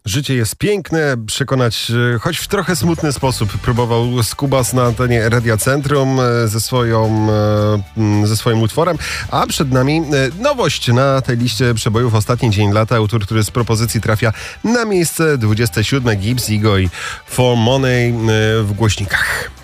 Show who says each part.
Speaker 1: Życie jest piękne, przekonać, choć w trochę smutny sposób próbował Skubas na antenie Radia Centrum ze swoim utworem, a przed nami nowość na tej liście przebojów Ostatni Dzień Lata, utwór, który z propozycji trafia na miejsce 27. Gibbs, Igo i For Money w głośnikach.